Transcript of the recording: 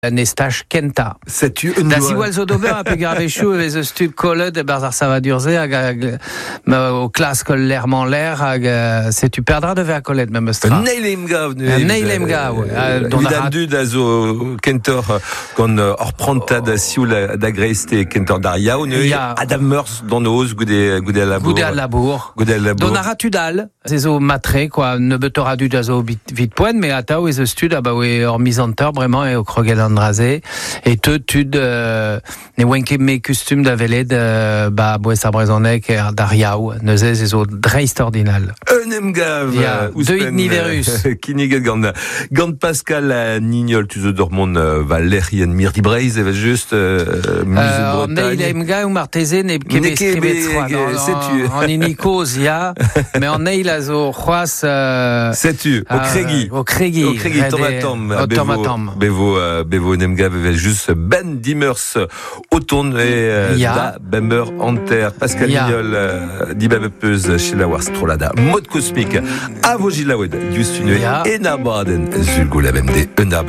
Nestache Kenta. C'est-tu Da si walzo d'ober a pu garvechou e ze stud kollet e barzar ça va durze au classe kol l'erman l'air c'est tu perdras de ver kollet même stra. Neilem gav. Neilem gav. Vidandu da zo kentor kon orpranta da sioul da greiste kentor d'Ariao ne Adam Meurs dans nos goudé à labour. Goudé à labour. Donara tudal. C'est zo matre quoi ne betora du da zo vite pointe mais atao e ze stud bah ouais hors mise en terre vraiment et au krogel Andraze et te tud ne wenke me custom da veled ba boe sa brezonek d'Ariao neuze ez o dreist ordinal. Enem gav. Deux niverus. Kiniget gant Pascal Nignol tu zo dormon Valérien Mirdi Breiz et juste musée de Bretagne. Neilem gav ou marteze ne kebe c'est-tu en inikos ya mais en neil azo croas c'est-tu au Craigie tomatom bevo nemga beve juste Ben Dimmers auton et da Bember Anter Pascal Nignol dibabepeuse chez la Warstrolada mode cosmique avo gilawed just une enabaden zulgo la bende enaba